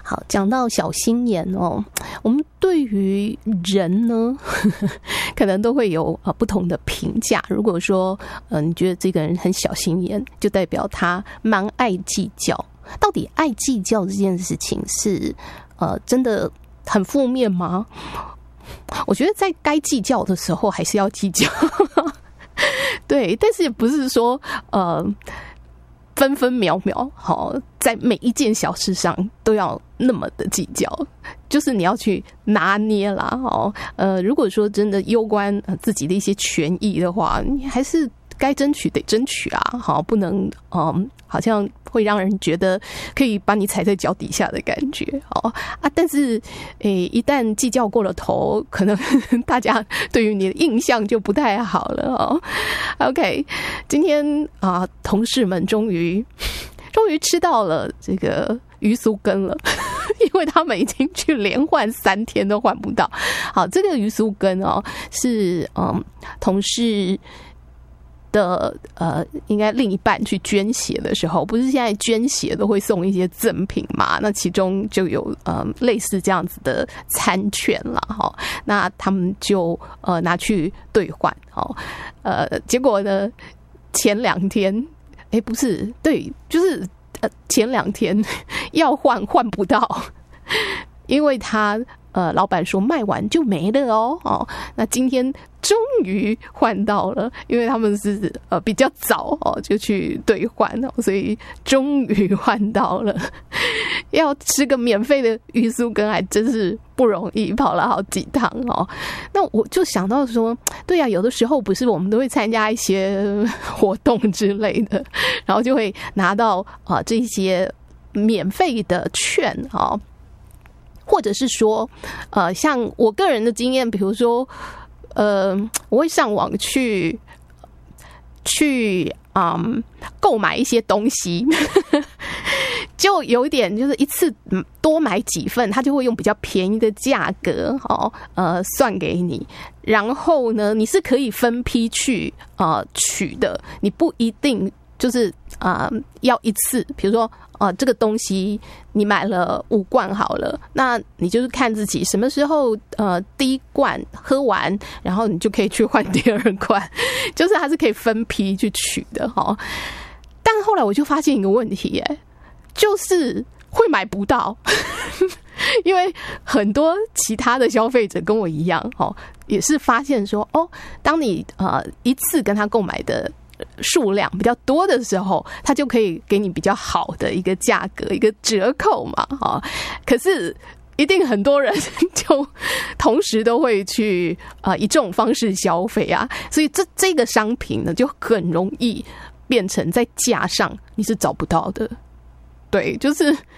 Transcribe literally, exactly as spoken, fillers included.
好，讲到小心眼哦，我们对于人呢，呵呵可能都会有呃不同的评价。如果说呃你觉得这个人很小心眼，就代表他蛮爱计较。到底爱计较这件事情是呃真的很负面吗？我觉得在该计较的时候还是要计较，对，但是也不是说呃。分分秒秒，好，在每一件小事上都要那么的计较，就是你要去拿捏啦，哦，呃，如果说真的攸关自己的一些权益的话，你还是该争取得争取啊，好，不能嗯，好像会让人觉得可以把你踩在脚底下的感觉，哦啊，但是诶，一旦计较过了头，可能大家对于你的印象就不太好了哦。OK， 今天啊，同事们终于终于吃到了这个鱼酥羹了，因为他们已经去连换三天都换不到。好，这个鱼酥羹哦，是嗯同事的呃，应该另一半去捐血的时候，不是现在捐血都会送一些赠品嘛？那其中就有呃类似这样子的餐券啦，哈。那他们就呃拿去兑换，哦，呃，结果呢，前两天，哎、欸，不是，对，就是呃前两天要换换不到，因为他。呃，老板说卖完就没了哦，哦，那今天终于换到了，因为他们是呃比较早哦就去兑换哦，所以终于换到了。要吃个免费的鱼酥羹还真是不容易，跑了好几趟哦。那我就想到说，对呀、啊，有的时候不是我们都会参加一些活动之类的，然后就会拿到啊、呃、这些免费的券哦。或者是说，呃，像我个人的经验，比如说，呃，我会上网去去嗯购买一些东西，就有一点就是一次多买几份，他就会用比较便宜的价格哦，呃，算给你。然后呢，你是可以分批去呃取的，你不一定就是啊、呃、要一次，比如说。呃，这个东西你买了五罐好了，那你就是看自己什么时候呃第一罐喝完，然后你就可以去换第二罐，就是它是可以分批去取的哈。但后来我就发现一个问题耶，就是会买不到，因为很多其他的消费者跟我一样哦，也是发现说哦，当你呃一次跟他购买的。数量比较多的时候，它就可以给你比较好的一个价格，一个折扣嘛，哈。可是一定很多人就同时都会去啊、呃、以这种方式消费啊，所以这这个商品呢就很容易变成在架上你是找不到的。对，就是